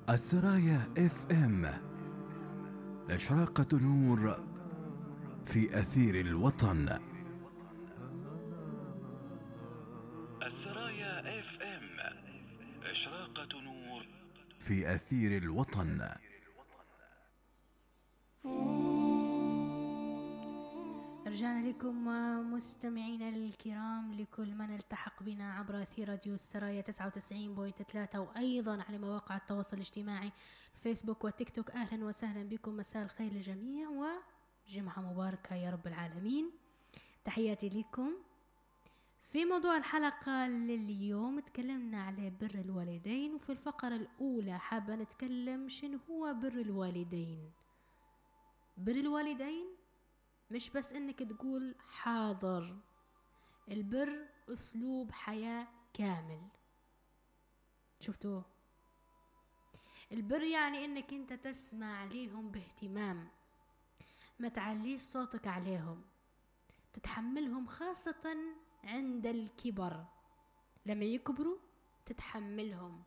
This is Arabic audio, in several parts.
السرايا اف ام، إشراقة نور في أثير الوطن. السرايا اف ام، إشراقة نور في أثير الوطن. رجعنا لكم مستمعينا الكرام، لكل من التحق بنا عبر أثير راديو السرايا 99.3 وأيضا على مواقع التواصل الاجتماعي الفيسبوك والتيك توك. أهلا وسهلا بكم، مساء الخير للجميع وجمعة مباركة يا رب العالمين. تحياتي لكم. في موضوع الحلقة لليوم تكلمنا على بر الوالدين، وفي الفقرة الأولى حابة نتكلم شنو هو بر الوالدين. بر الوالدين مش بس انك تقول حاضر، البر اسلوب حياة كامل. شفتوه؟ البر يعني انك انت تسمع ليهم باهتمام، ما تعليش صوتك عليهم، تتحملهم خاصة عند الكبر. لما يكبروا تتحملهم،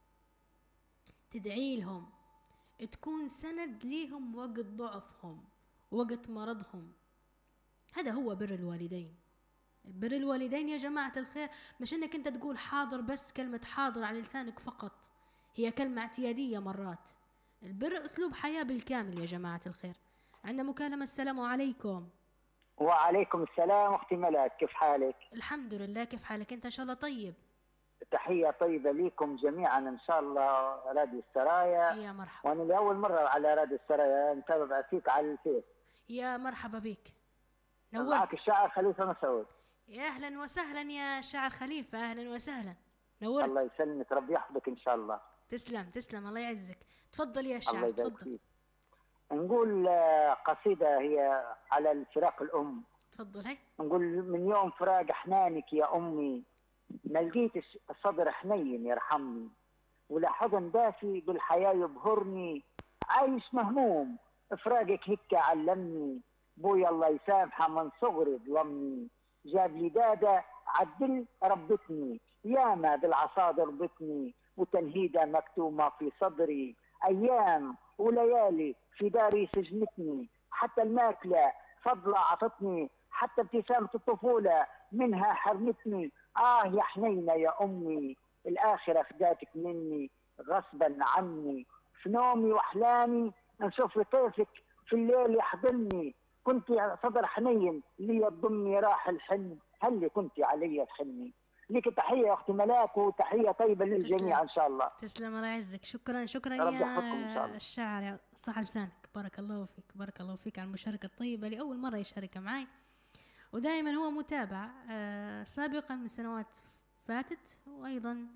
تدعي لهم، تكون سند ليهم وقت ضعفهم وقت مرضهم. هذا هو بر الوالدين. بر الوالدين يا جماعة الخير مش انك انت تقول حاضر، بس كلمة حاضر على لسانك فقط، هي كلمة اعتيادية مرات. البر اسلوب حياة بالكامل يا جماعة الخير. عندنا مكالمة. السلام عليكم. وعليكم السلام اختي ملاك، كيف حالك؟ الحمد لله، كيف حالك انت؟ ان شاء الله طيب. تحية طيبة لكم جميعا ان شاء الله. راديو السرايا، يا مرحبا. وانا لاول مرة على راديو السرايا متابع فيك على الفيس. يا مرحبا بك، معك نورت. الشاعر خليفة مسعود. يا اهلا وسهلا يا شاعر خليفة، اهلا وسهلا، الله نورت. يسلمك، ربي يحفظك ان شاء الله. تسلم تسلم، الله يعزك. تفضل يا الله شاعر، يبارك تفضل. فيك. نقول قصيدة هي على الفراق الام. تفضل. هاي نقول: من يوم فراق حنانك يا امي، ما لقيتش الصدر حنين يرحمني، ولا حضن دافي بالحياة يبهرني، عايش مهموم فراقك هيك علمني، بويا الله يسامحه من صغري ظلمني، جاب لي دادة عدل ربتني، ياما بالعصا ضربتني، وتنهيدة مكتومة في صدري، أيام وليالي في داري سجنتني، حتى الماكلة فضلة عطتني، حتى ابتسامة الطفولة منها حرمتني. يا حنينة يا أمي، الآخرة خداتك مني غصبا عني، في نومي وأحلامي نشوف طيفك في الليل يحضني، كنت صدر حنين لي تضمي راح الحن، هل كنت علي تحني. لك تحية يا أختي ملاك، وتحية طيبة للجميع إن شاء الله. تسلم، الله يعزك. شكرا شكرا رب يحفظكم إن شاء يا الله. الشاعر، يا صح لسانك. بارك الله فيك، بارك الله فيك على المشاركة الطيبة، لأول مرة يشارك معي، ودائما هو متابع سابقا من سنوات فاتت، وأيضا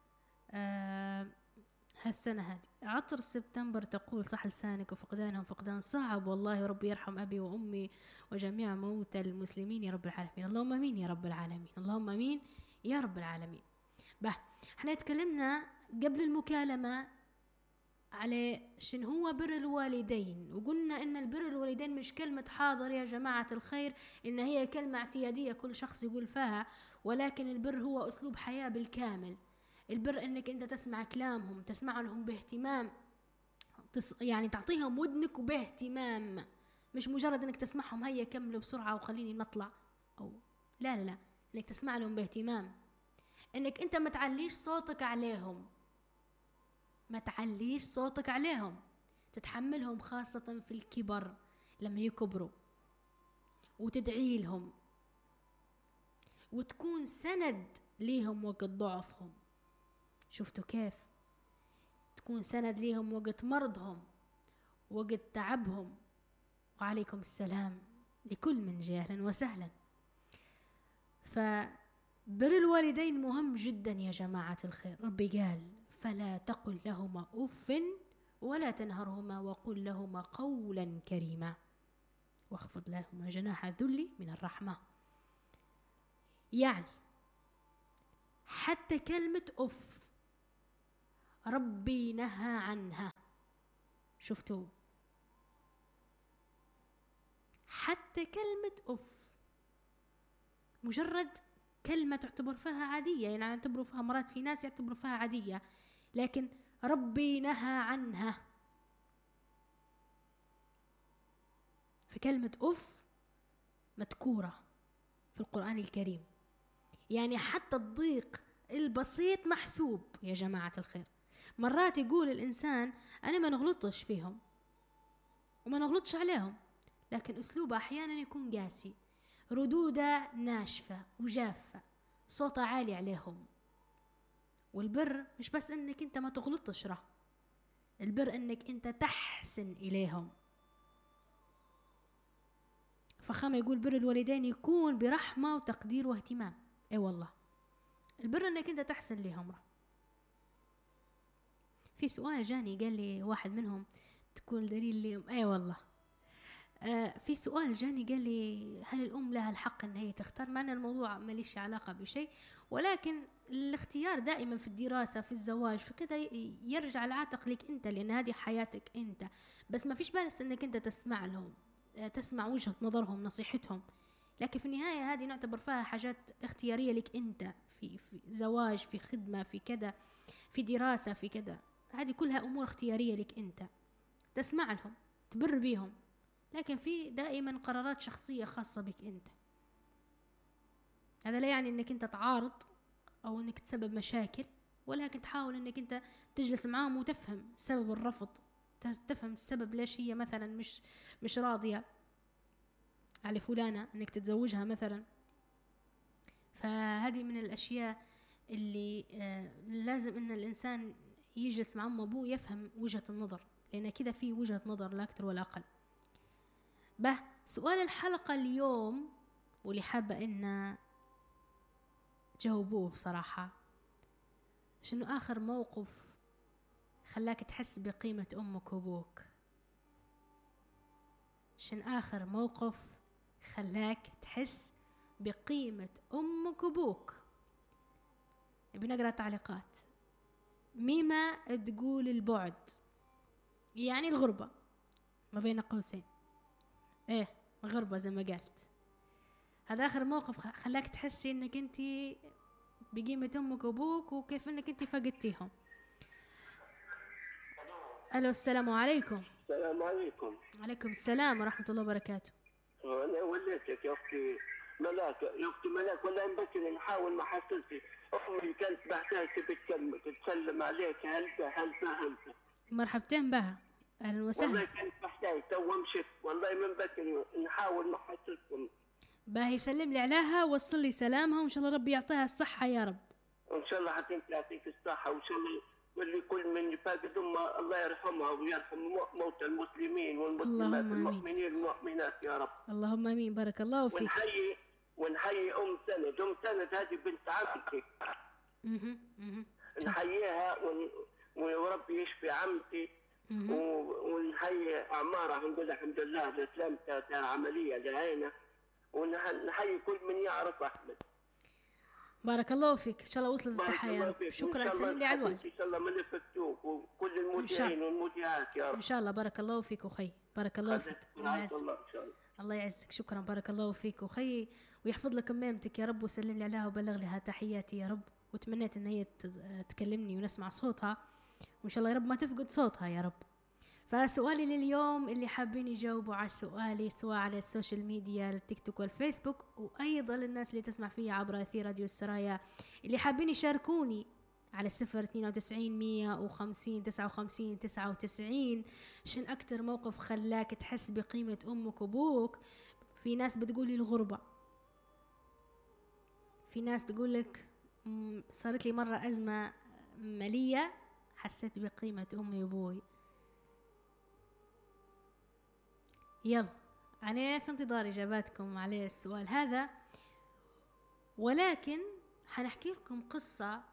هالسنة هذه. عطر سبتمبر تقول: صح لسانك، وفقدانهم فقدان صعب والله، ربي يرحم أبي وأمي وجميع موتى المسلمين يا رب العالمين. اللهم أمين يا رب العالمين، اللهم أمين يا رب العالمين. احنا تكلمنا قبل المكالمة على شن هو بر الوالدين، وقلنا ان البر الوالدين مش كلمة حاضر يا جماعة الخير، ان هي كلمة اعتيادية كل شخص يقول فيها، ولكن البر هو اسلوب حياة بالكامل. البر انك انت تسمع كلامهم، تسمع لهم باهتمام، يعني تعطيهم ودنك وباهتمام، مش مجرد انك تسمعهم هيا كملوا بسرعة وخليني نطلع، او لا لا لا، انك تسمع لهم باهتمام، انك انت ما تعليش صوتك عليهم، ما تعليش صوتك عليهم، تتحملهم خاصة في الكبر لما يكبروا، وتدعي لهم، وتكون سند ليهم وقت ضعفهم. شفتوا كيف؟ تكون سند ليهم وقت مرضهم، وقت تعبهم. وعليكم السلام لكل من جاء، اهلا وسهلا. فبر الوالدين مهم جدا يا جماعة الخير. ربي قال: فلا تقل لهما أف ولا تنهرهما وقل لهما قولا كريما واخفض لهما جناح الذل من الرحمة. يعني حتى كلمة أف ربي نهى عنها. شفتوا؟ حتى كلمة أف، مجرد كلمة تعتبر فيها عادية، يعني يعتبروا فيها مرات، في ناس يعتبروا فيها عادية، لكن ربي نهى عنها. فكلمة أف مذكورة في القرآن الكريم، يعني حتى الضيق البسيط محسوب يا جماعة الخير. مرات يقول الإنسان أنا ما نغلطش فيهم وما نغلطش عليهم، لكن أسلوبه أحيانا يكون قاسي، ردوده ناشفة وجافة، صوته عالي عليهم. والبر مش بس إنك أنت ما تغلطش، البر إنك أنت تحسن إليهم. فخامة يقول بر الوالدين يكون برحمة وتقدير واهتمام. اي والله البر انك انت تحسن لهم. في سؤال جاني قال لي واحد منهم تكون دليل لي، اي والله في سؤال جاني قال لي هل الام لها الحق ان هي تختار؟ مع ان الموضوع ماليش علاقة بشيء، ولكن الاختيار دائما في الدراسة في الزواج فكذا يرجع العاتق لك انت، لان هذه حياتك انت. بس ما فيش بس انك انت تسمع لهم، تسمع وجهة نظرهم نصيحتهم، لكن في النهاية هذه نعتبر فيها حاجات اختيارية لك انت، في زواج، في خدمة، في كذا، في دراسة، في كذا. هذه كلها امور اختيارية لك انت، تسمع لهم تبر بيهم، لكن في دائما قرارات شخصية خاصة بك انت. هذا لا يعني انك انت تعارض او انك تسبب مشاكل، ولكن تحاول انك انت تجلس معاهم وتفهم سبب الرفض، تفهم السبب ليش هي مثلا مش راضية على فلانة انك تتزوجها مثلا. فهذه من الاشياء اللي لازم ان الانسان يجلس مع امه وابوه يفهم وجهة النظر، لان كده في وجهة نظر لا اكثر ولا اقل. سؤال الحلقة اليوم واللي حابة ان جاوبوه بصراحة، شنو اخر موقف خلاك تحس بقيمة امك وابوك؟ شن آخر موقف خلاك تحس بقيمة أمك وأبوك؟ بنقرأ تعليقات. ميمة تقول البعد، يعني الغربة ما بين قوسين، غربة زي ما قالت. هذا آخر موقف خلاك تحسي إنك أنت بقيمة أمك وأبوك وكيف إنك أنت فقدتيهم. ألو السلام عليكم. السلام عليكم. عليكم السلام ورحمة الله وبركاته. أنا وليتك يا أختي ملاك ولا ينبكي نحاول ما حصلتي. أمي كانت بعدها تبي تتكلم عليك هل فهمت؟ مرحبتين بها، أهلا وسهلا. والله كانت محتاج تو مشيت والله من بكري نحاول ما حصلتكم. باهي سلم لي عليها ووصل لي سلامها وإن شاء الله ربي يعطيها الصحة يا رب. وإن شاء الله حتى يعطيك الصحة وإن شاء الله واللي كل من فاقد أمه الله يرحمها ويرحم موتى المسلمين والمسلمات المؤمنين والمؤمنات يا رب. اللهم امين. بارك الله فيك. ونحيي ام سند هذه بنت عمتي. نحييها وربي يشفي عمتي ونحيي اعمارها ونقول الحمد لله على سلامتها عمليه لهينا، ونحيي كل من يعرف احمد. بارك الله فيك، ان شاء الله وصلت التحية يا رب. شكرا، سلم لي على الوالد. ان شاء الله ما نفكتوك وكل المذيعين والمذيعات يا رب. ان شاء الله. بارك الله فيك اخي، بارك الله فيك. الله يعزك. الله يعزك. شكرا، بارك الله فيك اخي، ويحفظ لك ميمتك يا رب، وسلم لي عليها وبلغ لها تحياتي يا رب. وتمنيت ان هي تكلمني ونسمع صوتها، وان شاء الله يا رب ما تفقد صوتها يا رب. فسؤالي لليوم اللي حابين يجاوبوا على سؤالي سواء على السوشيال ميديا التيك توك والفيسبوك، وايضا الناس اللي تسمع فيها عبر اثير راديو السرايا اللي حابين يشاركوني على 092-150-59-99. شن اكتر موقف خلاك تحس بقيمة امك وابوك؟ في ناس بتقولي الغربة، في ناس تقولك صارت لي مرة ازمة مالية حسيت بقيمة امي وابوي. يلا أنا في انتظار إجاباتكم على السؤال هذا، ولكن حنحكي لكم قصة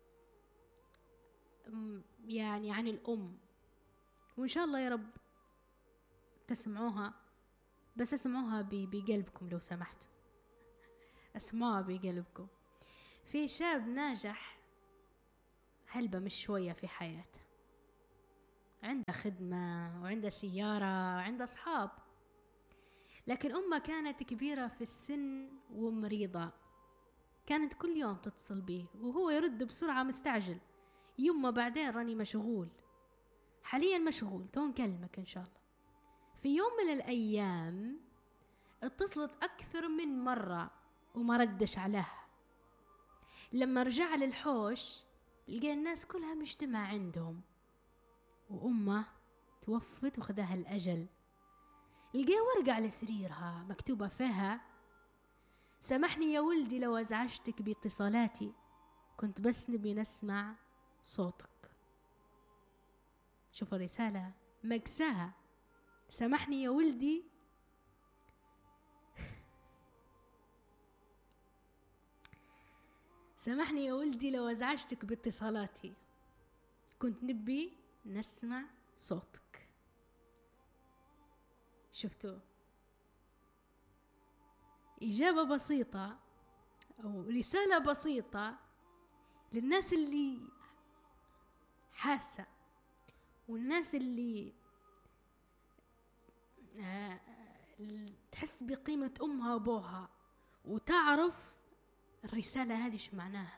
يعني عن الأم، وإن شاء الله يا رب تسمعوها، بس اسمعوها بقلبكم لو سمحتوا، اسمعوها بقلبكم. في شاب ناجح هلبة مش شوية في حياته، عنده خدمة وعنده سيارة وعنده أصحاب، لكن أمه كانت كبيرة في السن ومريضة. كانت كل يوم تتصل به وهو يرد بسرعة مستعجل، يما بعدين راني مشغول، حاليا مشغول، تو نكلمك إن شاء الله. في يوم من الأيام اتصلت أكثر من مرة وما ردش عليها. لما رجع للحوش لقى الناس كلها مجتمع عندهم، وأمه توفت وخدها الأجل. لقى ورقة على سريرها مكتوبة فيها: سامحني يا ولدي لو أزعجتك باتصالاتي، كنت بس نبي نسمع صوتك. شوف الرسالة مكساها، سامحني يا ولدي سامحني يا ولدي لو أزعجتك باتصالاتي، كنت نبي نسمع صوتك. شفتوا؟ إجابة بسيطة أو رسالة بسيطة للناس اللي حاسة، والناس اللي تحس بقيمة أمها وأبوها، وتعرف الرسالة هذه شو معناها.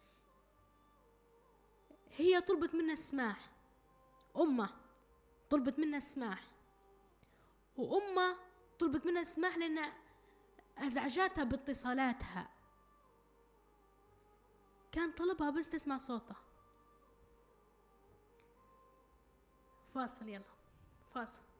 هي طلبت منا السماح، أمه طلبت منا السماح، وأمه طلبت منا السماح لأن أزعجتها باتصالاتها. كان طلبها بس تسمع صوته. فاصل، يلا فاصل.